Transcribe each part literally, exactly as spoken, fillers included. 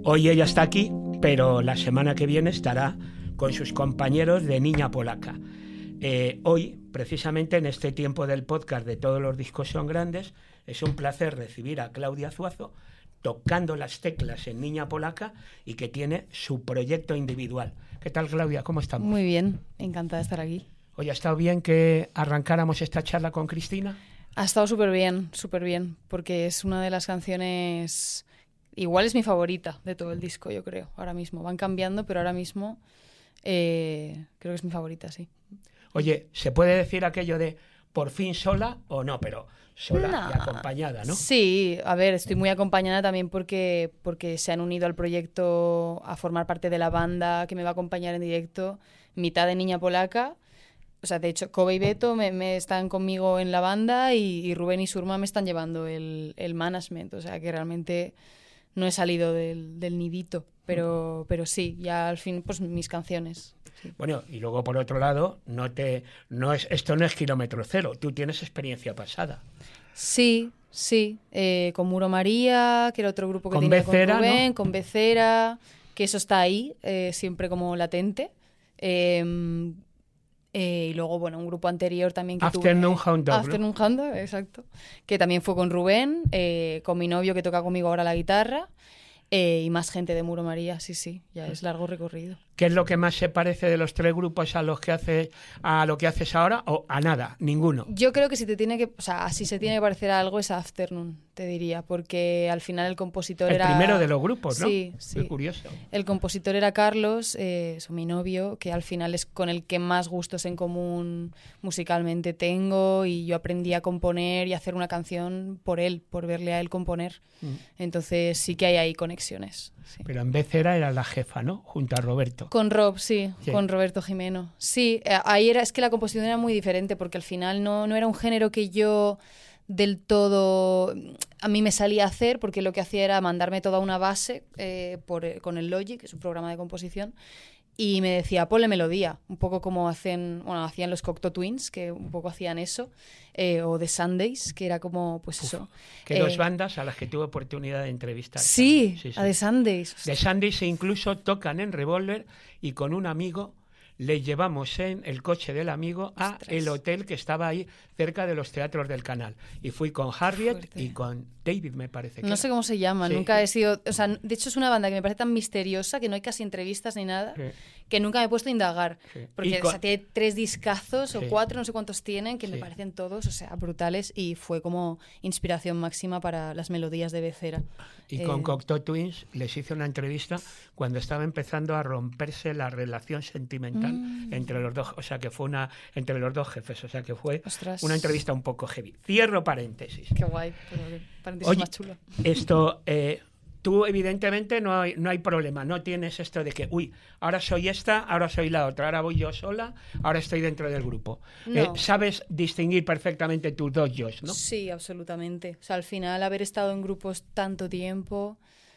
Hoy ella está aquí, pero la semana que viene estará con sus compañeros de Niña Polaca. Eh, hoy, precisamente en este tiempo del podcast de Todos los discos son grandes, es un placer recibir a Claudia Zuazo tocando las teclas en Niña Polaca y que tiene su proyecto individual. ¿Qué tal, Claudia? ¿Cómo estamos? Muy bien, encantada de estar aquí. Oye, ¿ha estado bien que arrancáramos esta charla con Cristina? Ha estado súper bien, súper bien, porque es una de las canciones... Igual es mi favorita de todo el disco, yo creo, ahora mismo. Van cambiando, pero ahora mismo eh, creo que es mi favorita, sí. Oye, ¿se puede decir aquello de por fin sola o no? Pero sola no. y acompañada, ¿no? Sí, a ver, estoy muy acompañada también porque, porque se han unido al proyecto a formar parte de la banda que me va a acompañar en directo, mitad de Niña Polaca. O sea, de hecho, Kobe y Beto me, me están conmigo en la banda y, y Rubén y Surma me están llevando el, el management. O sea, que realmente no he salido del, del nidito, pero, pero sí, ya al fin, pues mis canciones. Sí. Bueno, y luego por otro lado, no te, no es, esto no es kilómetro cero, tú tienes experiencia pasada. Sí, sí, eh, con Muro María, que era otro grupo que con tenía Becera, con Rubén, ¿no? con Becera, que eso está ahí, eh, siempre como latente. Eh, eh, y luego, bueno, un grupo anterior también que Afternoon tuve... Hound Dog, Afternoon Hound Dog, exacto. Que también fue con Rubén, eh, con mi novio que toca conmigo ahora la guitarra, eh, y más gente de Muro María, sí, sí, ya es largo recorrido. ¿Qué es lo que más se parece de los tres grupos a los que hace, a lo que haces ahora o a nada? Ninguno. Yo creo que si te tiene que, o sea, si se tiene que parecer a algo es a Afternoon, te diría, porque al final el compositor el era... El primero de los grupos, ¿no? Sí, sí. Muy curioso. El compositor era Carlos, eh, su, mi novio, que al final es con el que más gustos en común musicalmente tengo, y yo aprendí a componer y a hacer una canción por él, por verle a él componer. Mm. Entonces sí que hay ahí conexiones. Sí. Pero en Becera era la jefa, ¿no? Junto a Roberto. Con Rob, sí, sí, con Roberto Jimeno. Sí, ahí era, es que la composición era muy diferente porque al final no, no era un género que yo del todo a mí me salía a hacer, porque lo que hacía era mandarme toda una base eh, por, con el Logic, que es un programa de composición, y me decía, ponle melodía, un poco como hacen, bueno, hacían los Cocteau Twins, que un poco hacían eso, eh, o The Sundays, que era como, pues Uf, eso. Que eh, dos bandas a las que tuve oportunidad de entrevistar. Sí, sí, sí. A The Sundays. The Sundays incluso tocan en Revolver, y con un amigo le llevamos en el coche del amigo a Ostras. el hotel que estaba ahí cerca de los teatros del Canal. Y fui con Harriet Fuerte. y con David, me parece que No era. sé cómo se llama, sí. Nunca he sido... O sea, de hecho es una banda que me parece tan misteriosa que no hay casi entrevistas ni nada, sí. que nunca me he puesto a indagar. Sí. Porque con... o sea, tiene tres discazos sí. o cuatro, no sé cuántos tienen, que sí. me parecen todos, o sea, brutales, y fue como inspiración máxima para las melodías de Becera. Y eh... con Cocteau Twins les hice una entrevista cuando estaba empezando a romperse la relación sentimental mm. entre los dos, o sea, que fue una entre los dos jefes, o sea, que fue Ostras. una entrevista un poco heavy. Cierro paréntesis. Qué guay, pero paréntesis Oye, más chulo. Esto, eh, tú evidentemente no hay, no hay problema, no tienes esto de que, uy, ahora soy esta, ahora soy la otra, ahora voy yo sola, ahora estoy dentro del grupo. No. Eh, sabes distinguir perfectamente tus dos yos, ¿no? Sí, absolutamente. O sea, al final, haber estado en grupos tanto tiempo,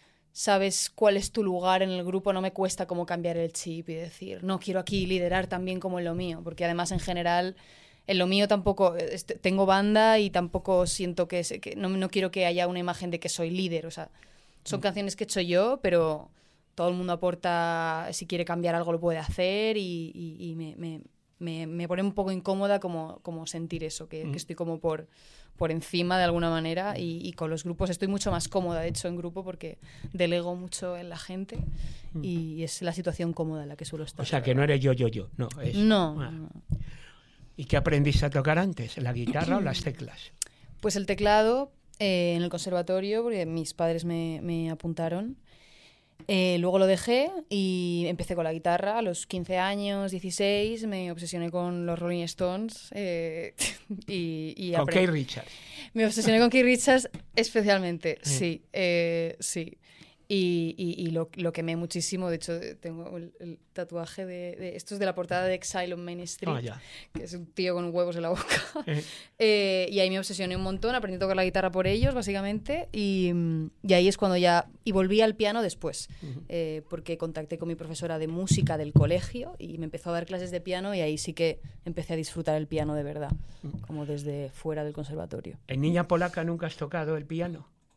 sabes cuál es tu lugar en el grupo, no me cuesta como cambiar el chip y decir, no, quiero aquí liderar también como en lo mío, porque además en general... En lo mío tampoco, este, tengo banda y tampoco siento que, que no, no quiero que haya una imagen de que soy líder, o sea, son mm. canciones que he hecho yo, pero todo el mundo aporta, si quiere cambiar algo lo puede hacer, y, y, y me, me, me, me pone un poco incómoda como, como sentir eso, que, mm. que estoy como por, por encima de alguna manera, y, y con los grupos estoy mucho más cómoda, de hecho, en grupo, porque delego mucho en la gente mm. y es la situación cómoda en la que suelo estar. O sea, que no eres yo, yo, yo, no. Es... No, ah. no. ¿Y qué aprendiste a tocar antes? ¿La guitarra o las teclas? Pues el teclado eh, en el conservatorio, porque mis padres me, me apuntaron. Eh, luego lo dejé y empecé con la guitarra. A los quince años, dieciséis, me obsesioné con los Rolling Stones. Eh, y, y ¿Con Keith Richards? Me obsesioné con Keith Richards especialmente, sí, sí. Eh, sí. Y, y, y lo, lo quemé muchísimo. De hecho, tengo el, el tatuaje de, de... Esto es de la portada de Exile on Main Street, oh, yeah. que es un tío con huevos en la boca. Eh. Eh, y ahí me obsesioné un montón, aprendí a tocar la guitarra por ellos, básicamente. Y, y ahí es cuando ya... Y volví al piano después, uh-huh. eh, porque contacté con mi profesora de música del colegio y me empezó a dar clases de piano, y ahí sí que empecé a disfrutar el piano de verdad, uh-huh. como desde fuera del conservatorio. ¿En Niña Polaca nunca has tocado el piano?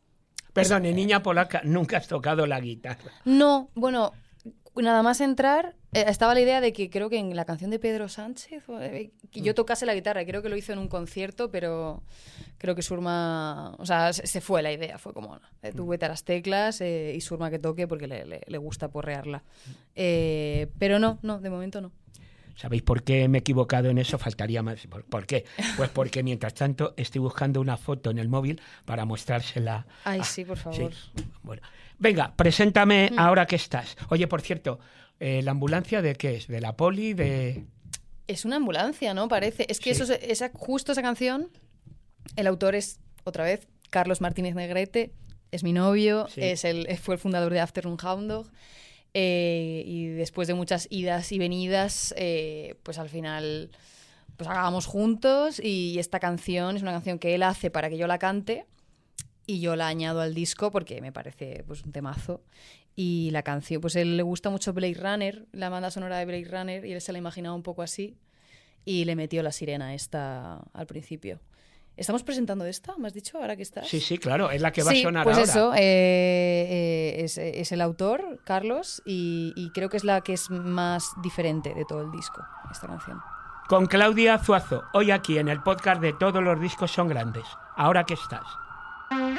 Perdón, en Niña Polaca nunca has tocado la guitarra. No, bueno, nada más entrar, eh, estaba la idea de que creo que en la canción de Pedro Sánchez eh, que yo tocase la guitarra. Creo que lo hizo en un concierto, pero creo que Surma... O sea, se, se fue la idea. Fue como, eh, tú vete a las teclas eh, y Surma que toque porque le, le, le gusta porrearla. Eh, pero no, no, de momento no. ¿Sabéis por qué me he equivocado en eso? Faltaría más. ¿Por, ¿Por qué? Pues porque mientras tanto estoy buscando una foto en el móvil para mostrársela. Ay, sí, por favor. Sí. Bueno. Venga, preséntame mm. ahora que estás. Oye, por cierto, eh, ¿la ambulancia de qué es? ¿De la poli? De... Es una ambulancia, ¿no? Parece. Es que sí. eso, esa, justo esa canción, el autor es, otra vez, Carlos Martínez Negrete, es mi novio, sí. es el, fue el fundador de Afternoon Hound Dog. Eh, y después de muchas idas y venidas, eh, pues al final pues acabamos juntos y esta canción es una canción que él hace para que yo la cante y yo la añado al disco porque me parece pues un temazo. Y la canción, pues a él le gusta mucho Blade Runner, la banda sonora de Blade Runner, y él se la imaginaba un poco así y le metió la sirena esta al principio. ¿Estamos presentando esta? ¿Me has dicho ahora que estás? Sí, sí, claro, es la que va sí, a sonar pues ahora. Eso, eh, eh, es, es el autor, Carlos, y, y creo que es la que es más diferente de todo el disco, esta canción. Con Claudia Zuazo, hoy aquí en el podcast de Todos los discos son grandes. Ahora que estás.